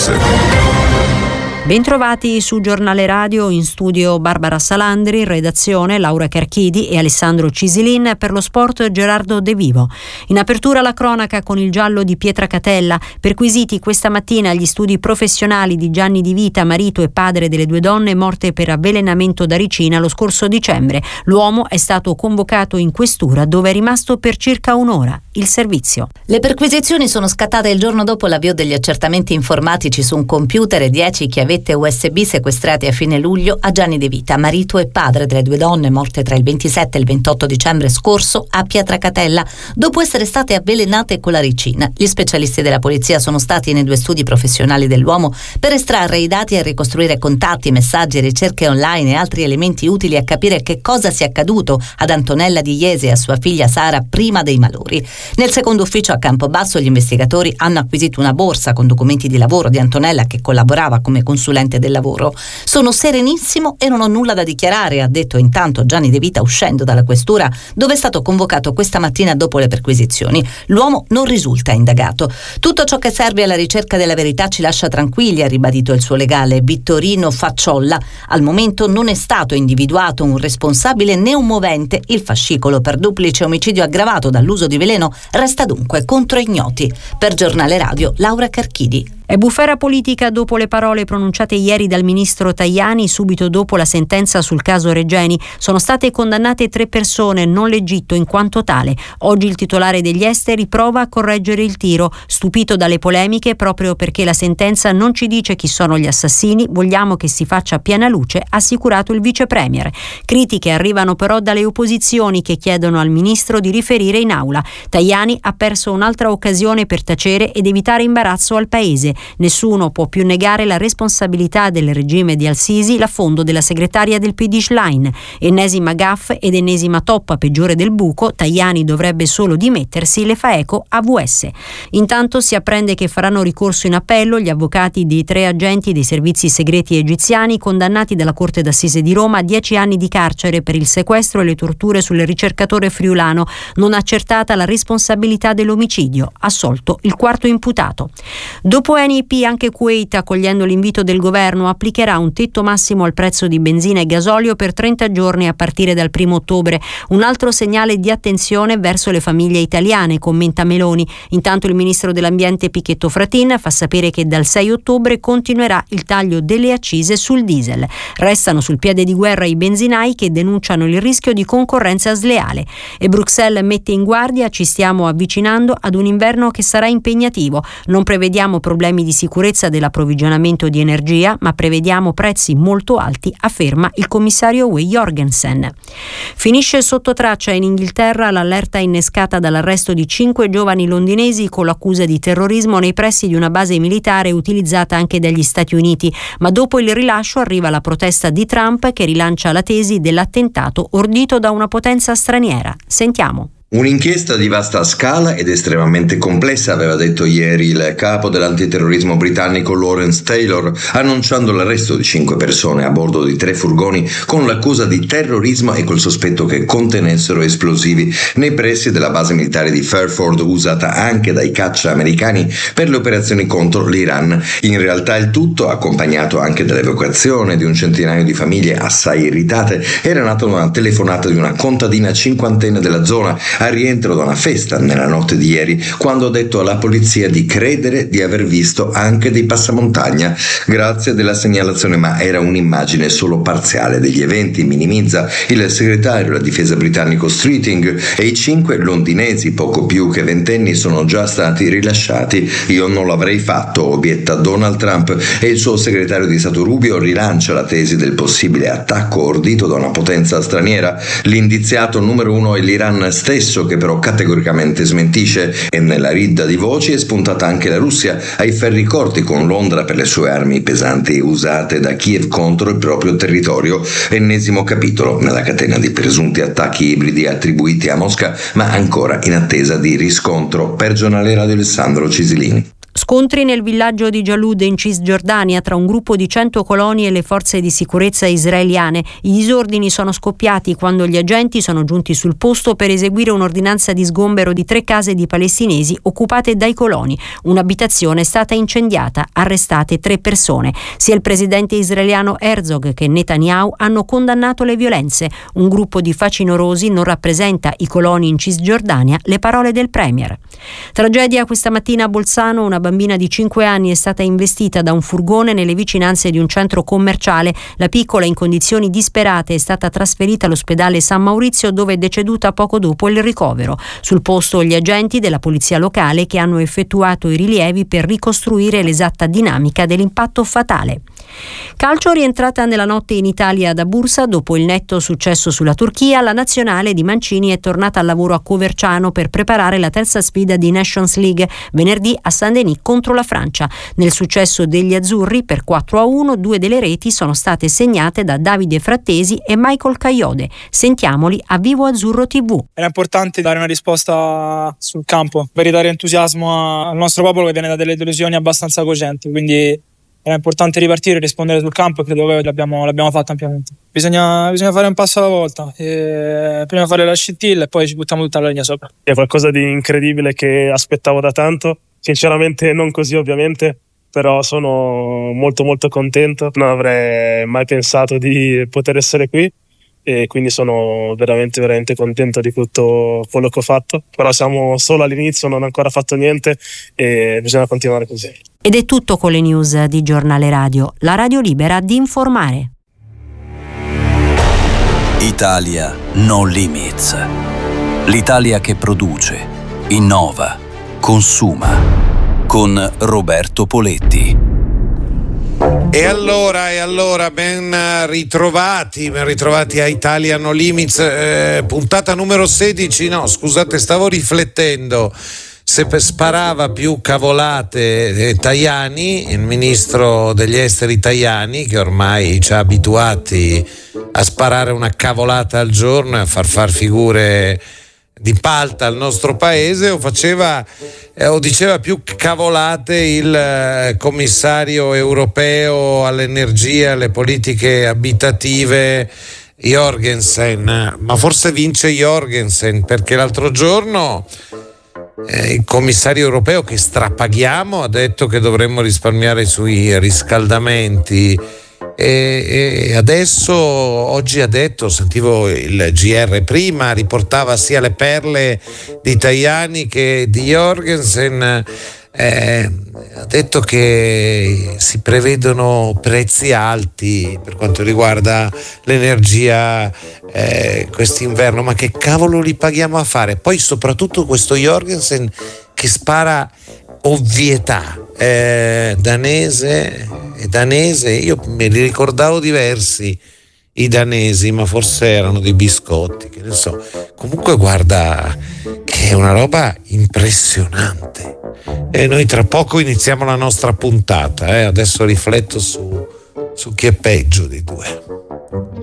AVS. Bentrovati su Giornale Radio, in studio Barbara Salandri, in redazione Laura Carchidi e Alessandro Cisilin, per lo sport Gerardo De Vivo. In apertura la cronaca con il giallo di Pietracatella, perquisiti questa mattina agli studi professionali di Gianni Di Vita, marito e padre delle due donne morte per avvelenamento da ricina lo scorso dicembre. L'uomo è stato convocato in questura dove è rimasto per circa un'ora. Il servizio. Le perquisizioni sono scattate il giorno dopo l'avvio degli accertamenti informatici su un computer e 10 chiavette USB sequestrati a fine luglio a Gianni De Vita, marito e padre delle due donne morte tra il 27 e il 28 dicembre scorso a Pietracatella dopo essere state avvelenate con la ricina. Gli specialisti della polizia sono stati nei due studi professionali dell'uomo per estrarre i dati e ricostruire contatti, messaggi, ricerche online e altri elementi utili a capire che cosa sia accaduto ad Antonella Di Jesi e a sua figlia Sara prima dei malori. Nel secondo ufficio a Campobasso gli investigatori hanno acquisito una borsa con documenti di lavoro di Antonella che collaborava come consulente del lavoro. Sono serenissimo e non ho nulla da dichiarare, ha detto intanto Gianni De Vita uscendo dalla questura dove è stato convocato questa mattina dopo le perquisizioni. L'uomo non risulta indagato. Tutto ciò che serve alla ricerca della verità ci lascia tranquilli, ha ribadito il suo legale Vittorino Facciolla. Al momento non è stato individuato un responsabile né un movente. Il fascicolo per duplice omicidio aggravato dall'uso di veleno resta dunque contro ignoti. Per Giornale Radio, Laura Carchidi. È bufera politica dopo le parole pronunciate ieri dal ministro Tajani subito dopo la sentenza sul caso Regeni. Sono state condannate 3 persone, non l'Egitto in quanto tale. Oggi il titolare degli esteri prova a correggere il tiro, stupito dalle polemiche proprio perché la sentenza non ci dice chi sono gli assassini, vogliamo che si faccia piena luce, ha assicurato il vice premier. Critiche arrivano però dalle opposizioni che chiedono al ministro di riferire in aula. Tajani ha perso un'altra occasione per tacere ed evitare imbarazzo al paese. Nessuno può più negare la responsabilità del regime di Al-Sisi, l'affondo della segretaria del PD Schlein. Ennesima gaffe ed ennesima toppa peggiore del buco, Tajani dovrebbe solo dimettersi, le fa eco AVS. Intanto si apprende che faranno ricorso in appello gli avvocati di 3 agenti dei servizi segreti egiziani condannati dalla Corte d'Assise di Roma a 10 anni di carcere per il sequestro e le torture sul ricercatore friulano, non accertata la responsabilità dell'omicidio, assolto il quarto imputato. Dopo NIP anche Kuwait, accogliendo l'invito del governo, applicherà un tetto massimo al prezzo di benzina e gasolio per 30 giorni a partire dal 1 ottobre. Un altro segnale di attenzione verso le famiglie italiane, commenta Meloni. Intanto il ministro dell'ambiente Pichetto Fratin fa sapere che dal 6 ottobre continuerà il taglio delle accise sul diesel. Restano sul piede di guerra i benzinai che denunciano il rischio di concorrenza sleale. E Bruxelles mette in guardia: ci stiamo avvicinando ad un inverno che sarà impegnativo. Non prevediamo problemi di sicurezza dell'approvvigionamento di energia, ma prevediamo prezzi molto alti, afferma il commissario UE Jorgensen. Finisce sotto traccia in Inghilterra l'allerta innescata dall'arresto di 5 giovani londinesi con l'accusa di terrorismo nei pressi di una base militare utilizzata anche dagli Stati Uniti, ma dopo il rilascio arriva la protesta di Trump che rilancia la tesi dell'attentato ordito da una potenza straniera. Sentiamo. Un'inchiesta di vasta scala ed estremamente complessa, aveva detto ieri il capo dell'antiterrorismo britannico Lawrence Taylor, annunciando l'arresto di 5 persone a bordo di 3 furgoni con l'accusa di terrorismo e col sospetto che contenessero esplosivi nei pressi della base militare di Fairford, usata anche dai caccia americani per le operazioni contro l'Iran. In realtà il tutto, accompagnato anche dall'evacuazione di un centinaio di famiglie assai irritate, era nato da una telefonata di una contadina cinquantenne della zona a rientro da una festa nella notte di ieri, quando ha detto alla polizia di credere di aver visto anche dei passamontagna. Grazie della segnalazione, ma era un'immagine solo parziale degli eventi, minimizza il segretario della difesa britannico Streeting, e i 5 londinesi, poco più che ventenni, sono già stati rilasciati. Io non l'avrei fatto, obietta Donald Trump, e il suo segretario di Stato Rubio rilancia la tesi del possibile attacco ordito da una potenza straniera. L'indiziato numero 1 è l'Iran stesso, che però categoricamente smentisce, e nella ridda di voci è spuntata anche la Russia ai ferri corti con Londra per le sue armi pesanti usate da Kiev contro il proprio territorio. Ennesimo capitolo nella catena di presunti attacchi ibridi attribuiti a Mosca, ma ancora in attesa di riscontro. Per Giornale Radio, Alessandro Cisilini. Scontri nel villaggio di Jalud in Cisgiordania tra un gruppo di 100 coloni e le forze di sicurezza israeliane. I disordini sono scoppiati quando gli agenti sono giunti sul posto per eseguire un'ordinanza di sgombero di 3 case di palestinesi occupate dai coloni. Un'abitazione è stata incendiata, arrestate 3 persone. Sia il presidente israeliano Herzog che Netanyahu hanno condannato le violenze. Un gruppo di facinorosi non rappresenta i coloni in Cisgiordania, le parole del premier. Tragedia questa mattina a Bolzano. Una bambina di 5 anni è stata investita da un furgone nelle vicinanze di un centro commerciale. La piccola, in condizioni disperate, è stata trasferita all'ospedale San Maurizio, dove è deceduta poco dopo il ricovero. Sul posto gli agenti della polizia locale, che hanno effettuato i rilievi per ricostruire l'esatta dinamica dell'impatto fatale. Calcio, rientrata nella notte in Italia da Bursa dopo il netto successo sulla Turchia, la nazionale di Mancini è tornata al lavoro a Coverciano per preparare la terza sfida di Nations League venerdì a Saint-Denis contro la Francia. Nel successo degli azzurri per 4-1, 2 delle reti sono state segnate da Davide Frattesi e Michael Caiode. Sentiamoli a Vivo Azzurro TV. Era importante dare una risposta sul campo per ridare entusiasmo al nostro popolo, che viene da delle delusioni abbastanza cocenti, quindi era importante ripartire e rispondere sul campo, e credo che l'abbiamo fatto ampiamente. Bisogna fare un passo alla volta, prima fare la scintilla e poi ci buttiamo tutta la linea sopra. È qualcosa di incredibile che aspettavo da tanto, sinceramente non così ovviamente, però sono molto molto contento, non avrei mai pensato di poter essere qui e quindi sono veramente veramente contento di tutto quello che ho fatto, però siamo solo all'inizio, non ho ancora fatto niente e bisogna continuare così. Ed è tutto con le news di Giornale Radio, la radio libera di informare. Italia No Limits. L'Italia che produce, innova, consuma. Con Roberto Poletti. E allora, ben ritrovati a Italia No Limits, puntata numero 16, no scusate, stavo riflettendo se sparava più cavolate Tajani, il ministro degli esteri Tajani, che ormai ci ha abituati a sparare una cavolata al giorno e a far figure di palta al nostro paese, o diceva più cavolate il commissario europeo all'energia e alle politiche abitative Jorgensen. Ma forse vince Jorgensen, perché l'altro giorno il commissario europeo, che strapaghiamo, ha detto che dovremmo risparmiare sui riscaldamenti. E adesso, oggi ha detto, sentivo il GR prima, riportava sia le perle di Tajani che di Jorgensen, ha detto che si prevedono prezzi alti per quanto riguarda l'energia quest'inverno, ma che cavolo li paghiamo a fare? Poi soprattutto questo Jorgensen che spara ovvietà, danese, io me li ricordavo diversi i danesi, ma forse erano dei biscotti, che ne so. Comunque guarda che è una roba impressionante, e noi tra poco iniziamo la nostra puntata, adesso rifletto su chi è peggio dei due.